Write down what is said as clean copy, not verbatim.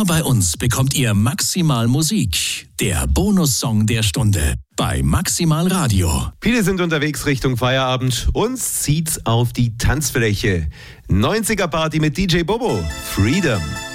Nur bei uns bekommt ihr Maximal Musik, der Bonussong der Stunde bei Maximal Radio. Viele sind unterwegs Richtung Feierabend. Uns zieht's auf die Tanzfläche. 90er Party mit DJ Bobo. Freedom.